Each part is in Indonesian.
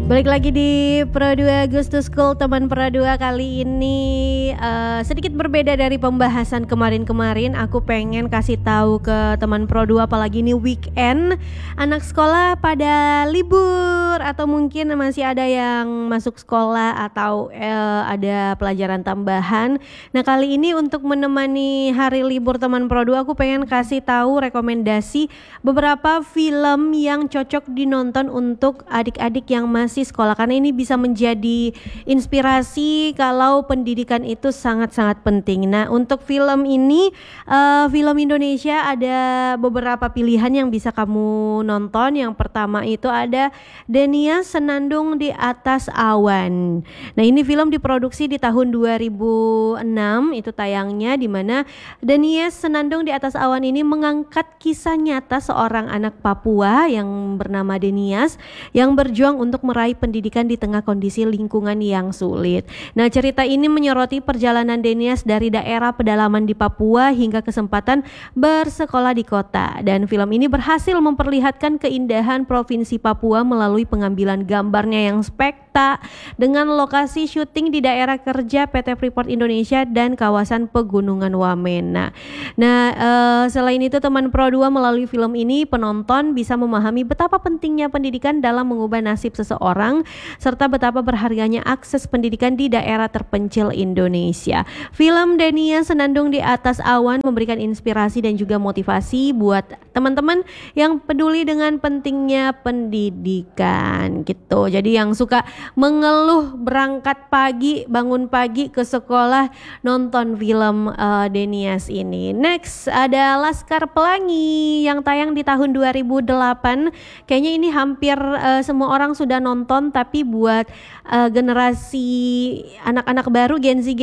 Balik lagi di Pro 2 Goes to School teman Pro 2 kali ini sedikit berbeda dari pembahasan kemarin-kemarin. Aku pengen kasih tahu ke teman Pro 2 apalagi ini weekend, anak sekolah pada libur atau mungkin masih ada yang masuk sekolah atau ada pelajaran tambahan. Nah, kali ini untuk menemani hari libur teman Pro 2 aku pengen kasih tahu rekomendasi beberapa film yang cocok dinonton untuk adik-adik yang masih sekolah, karena ini bisa menjadi inspirasi kalau pendidikan itu sangat-sangat penting. Nah, untuk film ini film Indonesia ada beberapa pilihan yang bisa kamu nonton. Yang pertama itu ada Denias Senandung di Atas Awan. Nah, ini film diproduksi di tahun 2006 itu tayangnya, di mana Denias Senandung di Atas Awan ini mengangkat kisah nyata seorang anak Papua yang bernama Denias yang berjuang untuk meraih pendidikan di tengah kondisi lingkungan yang sulit. Nah, cerita ini menyoroti perjalanan Denias dari daerah pedalaman di Papua hingga kesempatan bersekolah di kota. Dan film ini berhasil memperlihatkan keindahan provinsi Papua melalui pengambilan gambarnya yang spekta dengan lokasi syuting di daerah kerja PT Freeport Indonesia dan kawasan Pegunungan Wamena. Nah, selain itu teman Pro 2 melalui film ini penonton bisa memahami betapa pentingnya pendidikan dalam mengubah nasib seseorang serta betapa berharganya akses pendidikan di daerah terpencil Indonesia. Film Denias Senandung di Atas Awan memberikan inspirasi dan juga motivasi buat teman-teman yang peduli dengan pentingnya pendidikan gitu. Jadi yang suka mengeluh berangkat pagi, bangun pagi ke sekolah, nonton film Denias ini. Next ada Laskar Pelangi yang tayang di tahun 2008. Kayaknya ini hampir semua orang sudah nonton, tapi buat generasi anak-anak baru Gen Z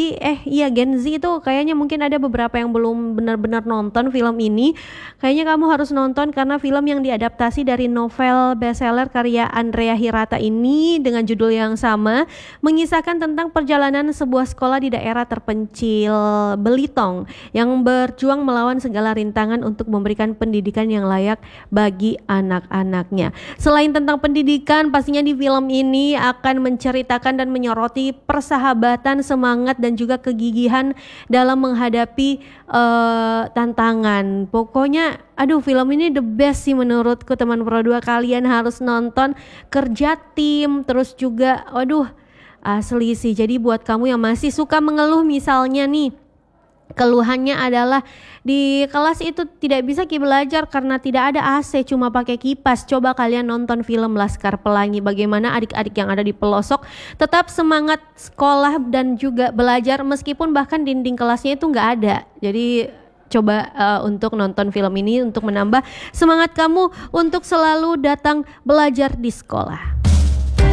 itu kayaknya mungkin ada beberapa yang belum benar-benar nonton film ini. Kayaknya kamu harus nonton karena film yang diadaptasi dari novel bestseller karya Andrea Hirata ini dengan judul yang sama mengisahkan tentang perjalanan sebuah sekolah di daerah terpencil Belitung yang berjuang melawan segala rintangan untuk memberikan pendidikan yang layak bagi anak-anaknya. Selain tentang pendidikan, pastinya di film ini akan menceritakan dan menyoroti persahabatan, semangat dan juga kegigihan dalam menghadapi tantangan. Pokoknya film ini the best sih menurutku teman Pro 2, kalian harus nonton. Kerja tim, terus juga asli sih. Jadi buat kamu yang masih suka mengeluh, misalnya nih keluhannya adalah di kelas itu tidak bisa belajar karena tidak ada AC, cuma pakai kipas. Coba kalian nonton film Laskar Pelangi, bagaimana adik-adik yang ada di pelosok tetap semangat sekolah dan juga belajar meskipun bahkan dinding kelasnya itu nggak ada. Jadi coba untuk nonton film ini untuk menambah semangat kamu untuk selalu datang belajar di sekolah.